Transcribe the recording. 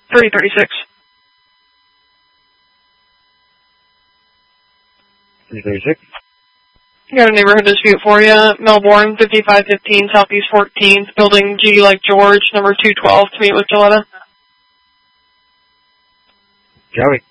3036. 336. Got a neighborhood dispute for you. Melbourne, 5515 Southeast 14th, building G like George, number 212 to meet with Joletta. Joey.